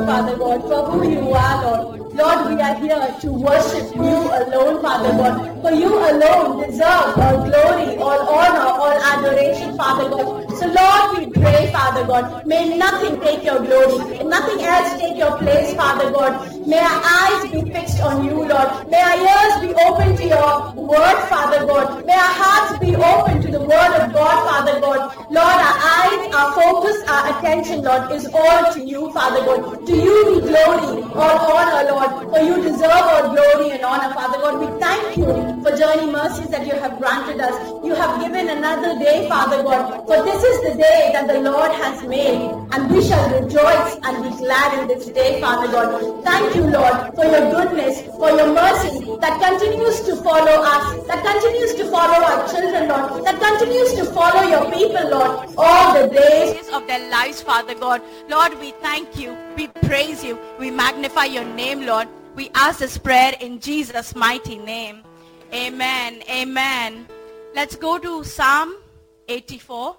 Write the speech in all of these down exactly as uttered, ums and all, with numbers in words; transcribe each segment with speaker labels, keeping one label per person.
Speaker 1: Father God, for who you are, Lord. Lord, we are here to worship you alone, Father God. For you alone deserve all glory, all honor, all adoration, Father God. So Lord, we pray, Father God, may nothing take your glory, may nothing else take your place, Father God. May our eyes be fixed on you, Lord. May our ears be open to your word, Father God. May our hearts be open to the word of God, Father God. Lord, our eyes, our focus, our attention, Lord, is all to you, Father God. To you be glory, all honor, Lord. For you deserve all glory and honor, Father God. We thank you for journey mercies that you have granted us. You have given another day, Father God. For this is the day that the Lord has made, and we shall rejoice and be glad in this day, Father God. Thank you, Lord, for your goodness, for your mercy that continues to follow us, that continues to follow our children, Lord, that continues to follow your people, Lord, all the days of their lives, Father God. Lord, we thank you, we praise you, we magnify your name, Lord. We ask this prayer in Jesus' mighty name. Amen, amen. Let's go to Psalm eighty-four.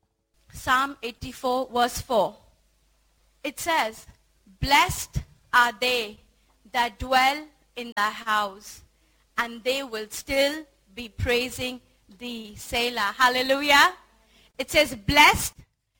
Speaker 1: Psalm eighty-four, verse four. It says, blessed are they that dwell in thy house, and they will still be praising thee. Selah. Hallelujah. It says, blessed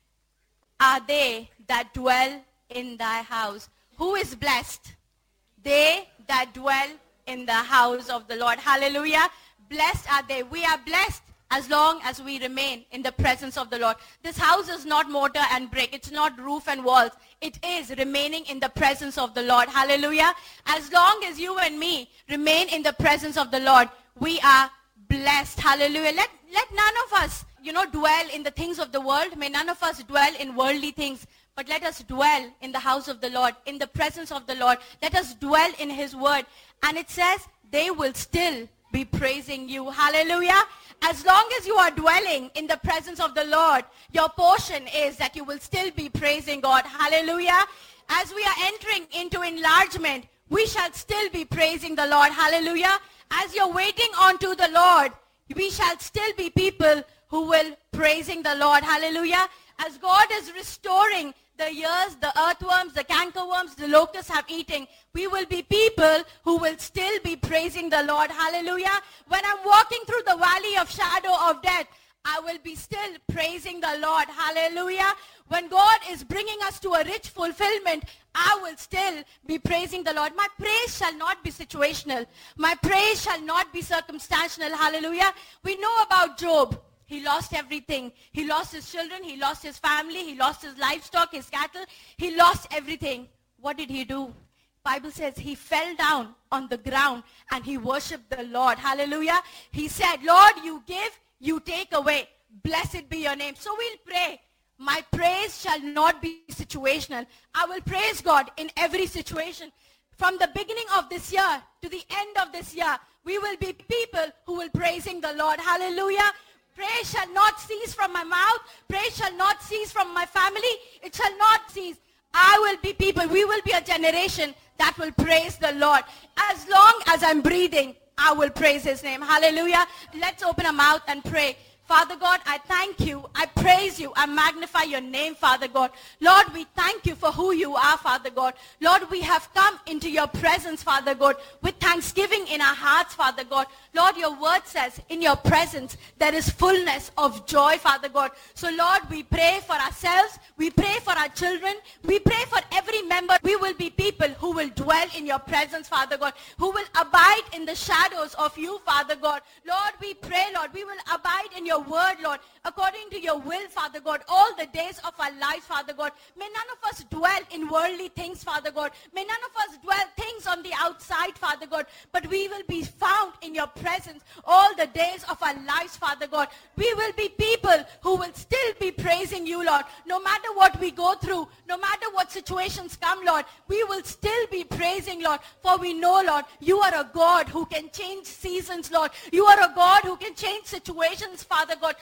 Speaker 1: are they that dwell in thy house. Who is blessed? They that dwell in the house of the Lord. Hallelujah. Blessed are they. We are blessed as long as we remain in the presence of the Lord. This house is not mortar and brick. It's not roof and walls. It is remaining in the presence of the Lord. Hallelujah. As long as you and me remain in the presence of the Lord, we are blessed. Hallelujah. Let, let none of us, you know, dwell in the things of the world. May none of us dwell in worldly things. But let us dwell in the house of the Lord, in the presence of the Lord. Let us dwell in his word. And it says, they will still be praising you. Hallelujah. As long as you are dwelling in the presence of the Lord, your portion is that you will still be praising God. Hallelujah. As we are entering into enlargement, we shall still be praising the Lord. Hallelujah. As you're waiting onto the Lord, we shall still be people who will praising the Lord. Hallelujah. As God is restoring the years, the earthworms, the cankerworms, the locusts have eaten, we will be people who will still be praising the Lord. Hallelujah. When I'm walking through the valley of shadow of death, I will be still praising the Lord. Hallelujah. When God is bringing us to a rich fulfillment, I will still be praising the Lord. My praise shall not be situational. My praise shall not be circumstantial. Hallelujah. We know about Job. He lost everything. He lost his children. He lost his family. He lost his livestock, his cattle. He lost everything. What did he do? Bible says he fell down on the ground and he worshiped the Lord. Hallelujah. He said, Lord, you give, you take away. Blessed be your name. So we'll pray. My praise shall not be situational. I will praise God in every situation. From the beginning of this year to the end of this year, we will be people who will praising the Lord. Hallelujah. Praise shall not cease from my mouth. Praise shall not cease from my family. It shall not cease. I will be people. We will be a generation that will praise the Lord. As long as I'm breathing, I will praise his name. Hallelujah. Let's open our mouth and pray. Father God, I thank you. I praise you. I magnify your name, Father God. Lord, we thank you for who you are, Father God. Lord, we have come into your presence, Father God, with thanksgiving in our hearts, Father God. Lord, your word says in your presence there is fullness of joy, Father God. So, Lord, we pray for ourselves. We pray for our children. We pray for every member. We will be people who will dwell in your presence, Father God, who will abide in the shadows of you, Father God. Lord, we pray, Lord, we will abide in your word, Lord, according to your will, Father God, all the days of our lives, Father God. May none of us dwell in worldly things, Father God. May none of us dwell things on the outside, Father God, but we will be found in your presence all the days of our lives, Father God. We will be people who will still be praising you, Lord. No matter what we go through, no matter what situations come, Lord, we will still be praising, Lord, for we know, Lord, you are a God who can change seasons, Lord. You are a God who can change situations, Father God. So I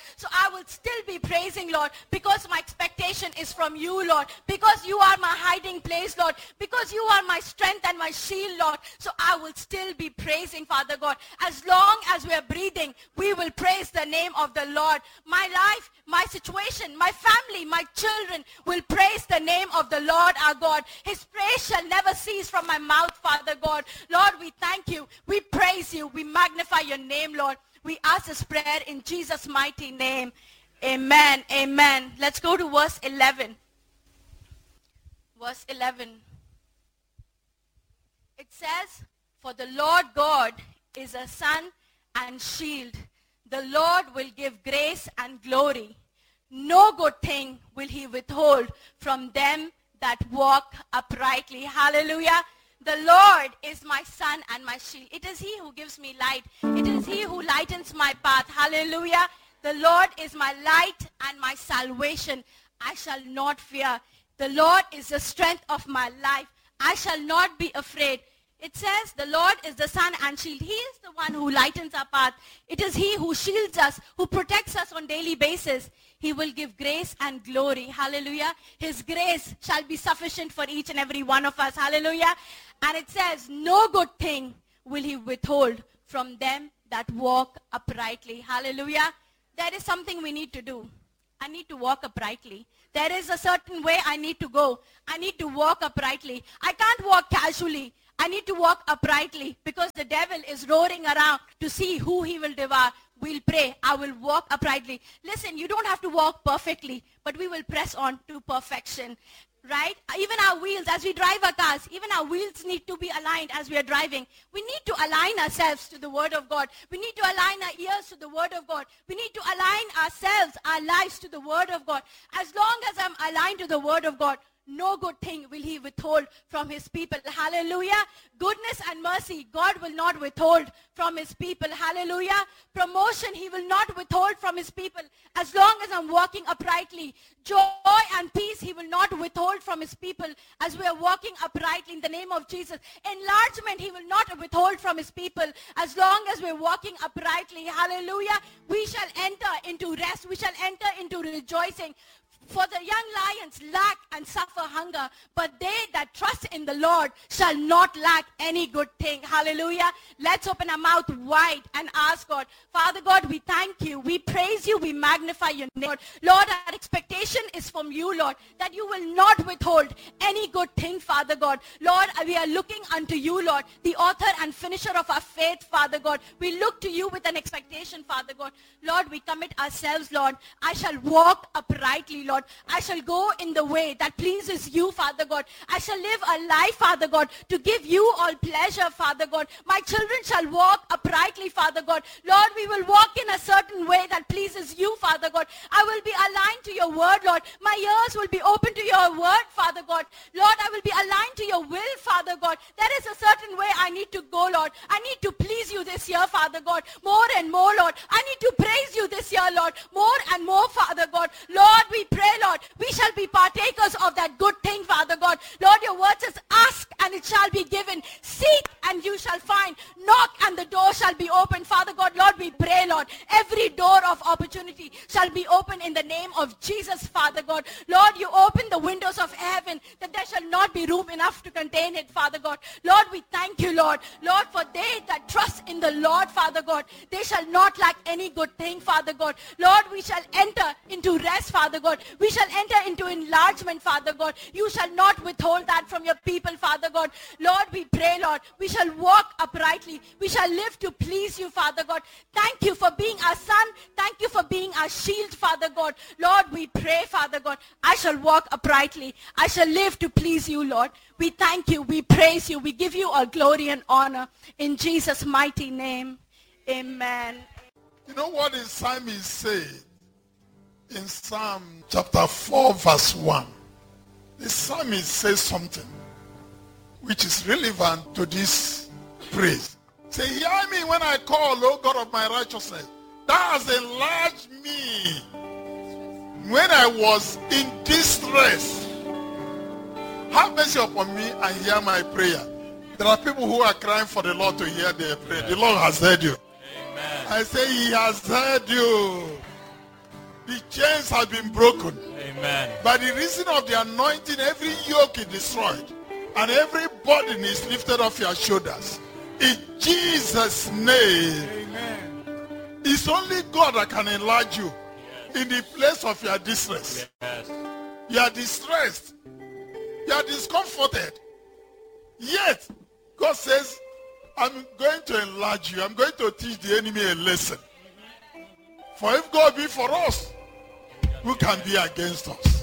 Speaker 2: I will still be praising, Lord, because my expectation is from you, Lord, because you are my hiding place, Lord, because you are my strength and my shield, Lord. So I will still be praising, Father God. As long as we are breathing, we will praise the name of the Lord. My life, my situation, my family, my children will praise the name of the Lord our God. His praise shall never cease from my mouth, Father God. Lord, we thank you. We praise you. We magnify your name, Lord. We ask this prayer in Jesus' mighty name. Amen. Amen. Let's go to verse eleven. Verse eleven. It says, for the Lord God is a sun and shield. The Lord will give grace and glory. No good thing will he withhold from them that walk uprightly. Hallelujah. The Lord is my sun and my shield. It is he who gives me light. It is he who lightens my path. Hallelujah. The Lord is my light and my salvation. I shall not fear. The Lord is the strength of my life. I shall not be afraid. It says the Lord is the sun and shield. He is the one who lightens our path. It is he who shields us, who protects us on daily basis. He will give grace and glory. Hallelujah. His grace shall be sufficient for each and every one of us. Hallelujah. And it says, no good thing will he withhold from them that walk uprightly. Hallelujah. There is something we need to do. I need to walk uprightly. There is a certain way I need to go. I need to walk uprightly. I can't walk casually. I need to walk uprightly because the devil is roaring around to see who he will devour. We'll pray. I will walk uprightly. Listen, you don't have to walk perfectly, but we will press on to perfection. Right? Even our wheels, as we drive our cars, even our wheels need to be aligned as we are driving. We need to align ourselves to the Word of God. We need to align our ears to the Word of God. We need to align ourselves, our lives to the Word of God. As long as I'm aligned to the Word of God, no good thing will he withhold from his people. Hallelujah. Goodness and mercy, God will not withhold from his people. Hallelujah. Promotion, he will not withhold from his people. As long as I'm walking uprightly. Joy and peace, he will not withhold from his people as we are walking uprightly in the name of Jesus. Enlargement, he will not withhold from his people as long as we're walking uprightly. Hallelujah. We shall enter into rest. We shall enter into rejoicing. For the young lions lack and suffer hunger, but they that trust in the Lord shall not lack any good thing. Hallelujah. Let's open our mouth wide and ask God. Father God, we thank you. We praise you. We magnify your name. Lord, our expectation is from you, Lord, that you will not withhold any good thing, Father God. Lord, we are looking unto you, Lord, the author and finisher of our faith, Father God. We look to you with an expectation, Father God. Lord, we commit ourselves, Lord. I shall walk uprightly, Lord. I shall go in the way that pleases you, Father God. I shall live a life, Father God, to give you all pleasure, Father God. My children shall walk uprightly, Father God. Lord, we will walk in a certain way that pleases you, Father God. I will be aligned to your word, Lord. My ears will be open to your word, Father God. Lord, I will be aligned to your will, Father God. There is a certain way I need to go, Lord. I need to please you this year, Father God, more and more, Lord. I need to praise you this year, Lord, more and more, Father God. Lord, we pray, Lord, we shall be partakers of that good thing, Father God. Lord, your word says, ask and it shall be given. Seek and you shall find. Knock and the door shall be opened, Father God. Lord, we pray, Lord, every door of opportunity shall be opened in the name of Jesus, Father God. Lord, you open the windows of heaven that there shall not be room enough to contain it, Father God. Lord, we thank you, Lord. Lord, for they that trust in the Lord, Father God, they shall not lack any good thing, Father God. Lord, we shall enter into rest, Father God. We shall enter into enlargement, Father God. You shall not withhold that from your people, Father God. Lord, we pray, Lord, we shall walk uprightly. We shall live to please you, Father God. Thank you for being our son. Thank you for being our shield, Father God. Lord, we pray, Father God, I shall walk uprightly. I shall live to please you, Lord. We thank you. We praise you. We give you all glory and honor. In Jesus' mighty name, amen.
Speaker 3: You know what the psalmist said? In Psalm chapter four, verse one, the psalmist says something which is relevant to this praise. Say, hear me when I call, O God of my righteousness. Thou hast enlarged me when I was in distress. Have mercy upon me and hear my prayer. There are people who are crying for the Lord to hear their prayer. The Lord has heard you. Amen. I say he has heard you. The chains have been broken.
Speaker 4: Amen.
Speaker 3: By the reason of the anointing, every yoke is destroyed. And every burden is lifted off your shoulders. In Jesus' name.
Speaker 4: Amen.
Speaker 3: It's only God that can enlarge you. Yes. In the place of your distress.
Speaker 4: Yes.
Speaker 3: You are distressed. You are discomforted. Yet, God says, I'm going to enlarge you. I'm going to teach the enemy a lesson. For if God be for us, who can be against us?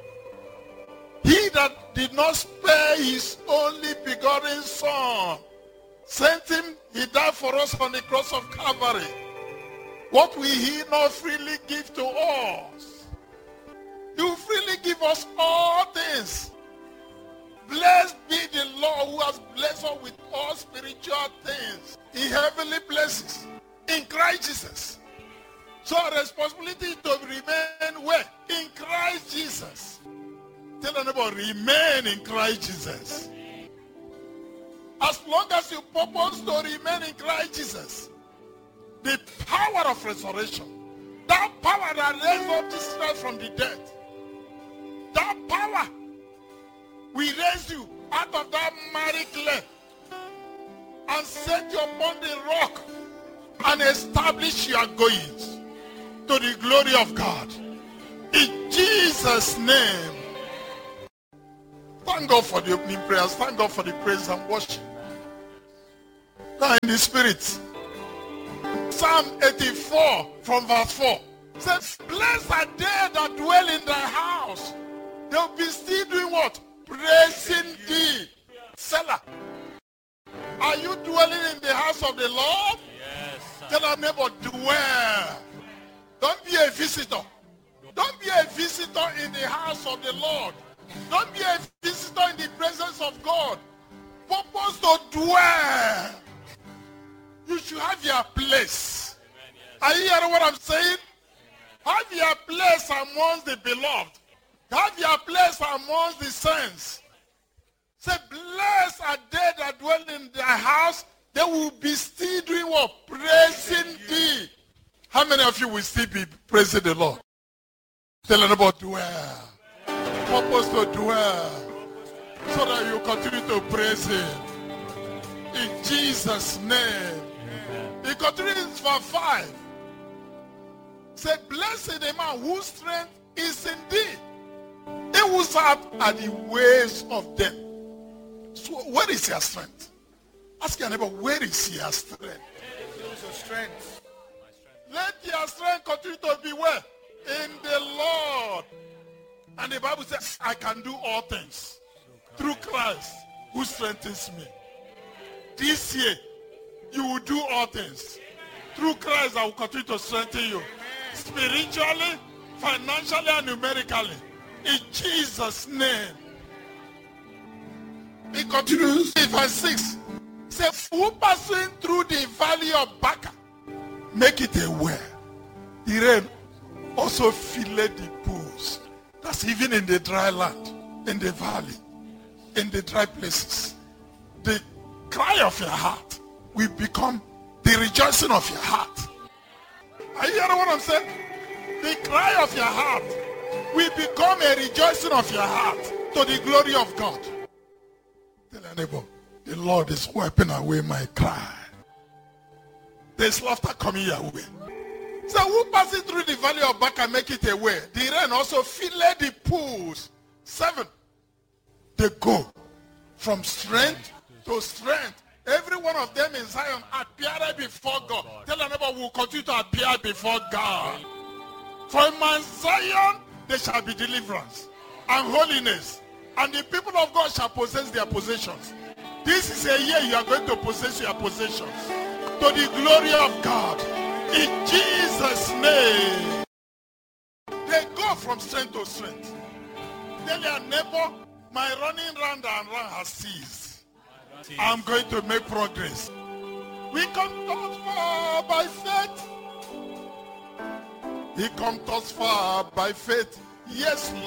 Speaker 3: He that did not spare his only begotten son, sent him, he died for us on the cross of Calvary. What will he not freely give to us? He will freely give us all things. Blessed be the Lord who has blessed us with all spiritual things in heavenly places in Christ Jesus. So our responsibility is to remain where? In Christ Jesus. Tell anybody, remain in Christ Jesus. As long as you purpose to remain in Christ Jesus, the power of resurrection, that power that raised up Jesus Christ from the dead, that power will raise you out of that miry clay and set you upon the rock and establish your goings to the glory of God. In Jesus' name. Thank God for the opening prayers. Thank God for the praise and worship. Now in the spirit. Psalm eighty-four from verse four says, blessed are they that dwell in thy house. They'll be still doing what? Praising thee. Selah. Are you dwelling in the house of the Lord?
Speaker 4: Yes.
Speaker 3: Tell our neighbor, dwell. Don't be a visitor. Don't be a visitor in the house of the Lord. Don't be a visitor in the presence of God. Purpose to dwell. You should have your place. Are you hearing what I'm saying? Have your place amongst the beloved. Have your place amongst the saints. Say, blessed are they that dwell in their house. They will be still doing what? Praising thee. How many of you will still be praising the Lord? Tell them about dwell. Purpose to dwell. So that you continue to praise him. In Jesus' name. He continues in verse five. Say, blessed the man whose strength is in thee. He who serve at the ways of them. So where is your strength? Ask your neighbor, where is your strength?
Speaker 4: Strength.
Speaker 3: Let your strength continue to be where? In the Lord. And the Bible says, I can do all things through Christ who strengthens me. This year, you will do all things. Through Christ, I will continue to strengthen you. Spiritually, financially, and numerically. In Jesus' name. He continues in verse six. Say, who passing through the valley of Baca, make it a well. The rain also filled the pools. That's even in the dry land, in the valley, in the dry places. The cry of your heart will become the rejoicing of your heart. Are you hearing what I'm saying? The cry of your heart will become a rejoicing of your heart to the glory of God. Tell your neighbor, the Lord is wiping away my cry. There's laughter coming your way. So who passes through the valley of Baca make it away? The rain also filled the pools. Seven. They go from strength to strength. Every one of them in Zion appeared before God. Tell your neighbor, will continue to appear before God. For in Mount Zion there shall be deliverance and holiness, and the people of God shall possess their possessions. This is a year you are going to possess your possessions to the glory of God. In Jesus' name. They go from strength to strength. Tell your neighbor, my running round and round has ceased. I'm going to make progress. We come thus far by faith. He comes thus far by faith. Yes,